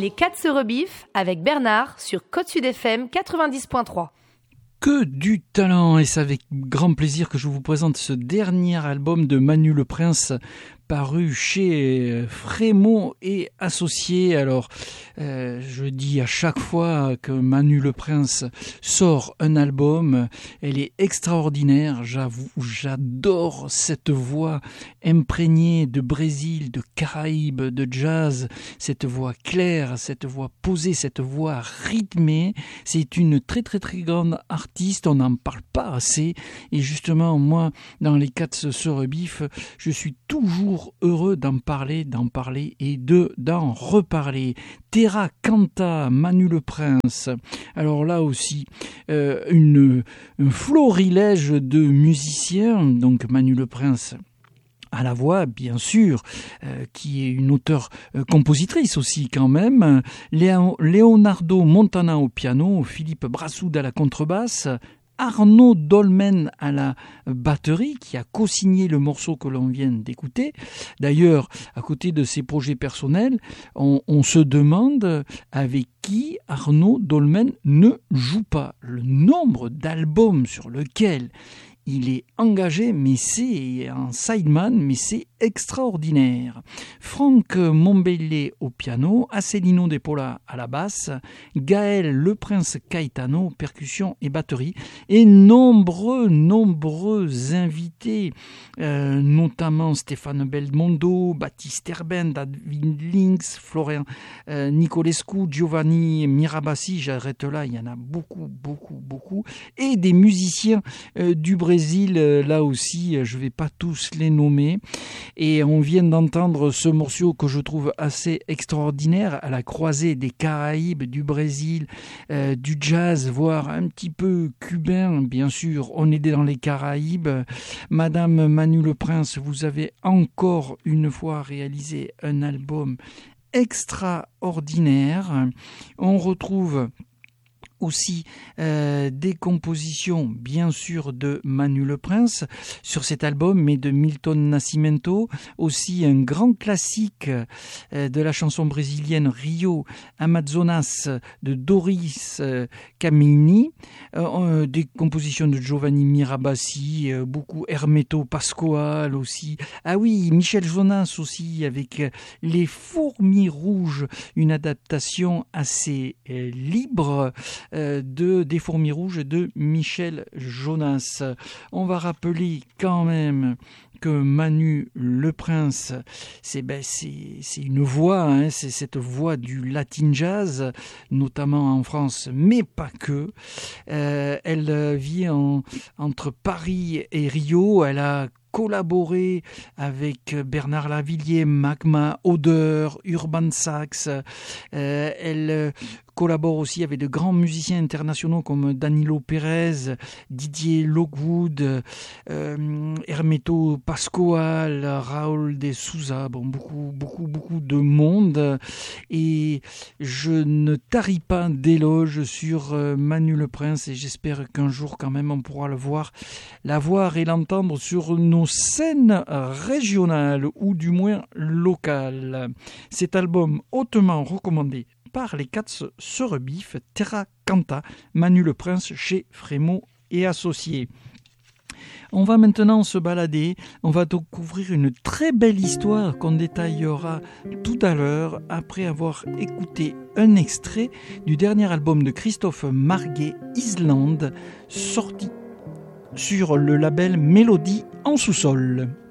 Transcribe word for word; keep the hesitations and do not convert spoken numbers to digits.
Les quatre se rebiffent avec Bernard sur Côte Sud F M quatre-vingt-dix point trois. Que du talent, et c'est avec grand plaisir que je vous présente ce dernier album de Manu Le Prince, paru chez Frémaux et Associés. Alors, euh, je dis à chaque fois que Manu Le Prince sort un album, elle est extraordinaire. J'avoue, j'adore cette voix imprégnée de Brésil, de Caraïbes, de jazz, cette voix claire, cette voix posée, cette voix rythmée. C'est une très très très grande artiste, on n'en parle pas assez. Et justement, moi, dans les quatre se rebiffent, je suis toujours heureux d'en parler, d'en parler et de d'en reparler. Terra Canta, Manu Le Prince. Alors là aussi, euh, une, un florilège de musiciens. Donc Manu Le Prince à la voix, bien sûr, euh, qui est une auteure-compositrice euh, aussi quand même. Léo, Leonardo Montana au piano, Philippe Brassoud à la contrebasse, Arnaud Dolmen à la batterie, qui a co-signé le morceau que l'on vient d'écouter. D'ailleurs, à côté de ses projets personnels, on, on se demande avec qui Arnaud Dolmen ne joue pas. Le nombre d'albums sur lequel il est engagé, mais c'est un sideman, mais c'est extraordinaire. Franck Mombele au piano, Acelino De Paula à la basse, Gaël Le Prince Caetano, percussion et batterie, et nombreux, nombreux invités, euh, notamment Stéphane Belmondo, Baptiste Herbin, David Links, Florian euh, Nicolescu, Giovanni Mirabassi, j'arrête là, il y en a beaucoup, beaucoup, beaucoup, et des musiciens euh, du Brésil. Brésil, là aussi, je ne vais pas tous les nommer. Et on vient d'entendre ce morceau que je trouve assez extraordinaire, à la croisée des Caraïbes, du Brésil, euh, du jazz, voire un petit peu cubain, bien sûr. On est dans les Caraïbes. Madame Manu Le Prince, vous avez encore une fois réalisé un album extraordinaire. On retrouve aussi euh, des compositions bien sûr de Manu Le Prince sur cet album, mais de Milton Nascimento, aussi un grand classique euh, de la chanson brésilienne Rio Amazonas de Doris euh, Camini, euh, des compositions de Giovanni Mirabassi, euh, beaucoup Hermeto Pascoal aussi, ah oui, Michel Jonas aussi avec euh, Les Fourmis Rouges, une adaptation assez euh, libre de des Fourmis Rouges de Michel Jonas. On va rappeler quand même que Manu Le Prince, c'est ben c'est c'est une voix, hein, c'est cette voix du latin jazz, notamment en France, mais pas que. Euh, elle vit en, entre Paris et Rio. Elle a collaboré avec Bernard Lavilliers, Magma, Odeur, Urban Sax. Euh, elle collabore aussi avec de grands musiciens internationaux comme Danilo Pérez, Didier Lockwood, euh, Hermeto Pascoal, Raúl de Souza, bon, beaucoup, beaucoup, beaucoup de monde. Et je ne taris pas d'éloges sur Manu Le Prince et j'espère qu'un jour quand même on pourra le voir, la voir et l'entendre sur nos scènes régionales ou du moins locales. Cet album hautement recommandé par les quatre se rebiffent, Terra Canta, Manu Le Prince chez Frémaux et Associés. On va maintenant se balader, on va découvrir une très belle histoire qu'on détaillera tout à l'heure après avoir écouté un extrait du dernier album de Christophe Marguet, Islande, sorti sur le label Mélodie en sous-sol.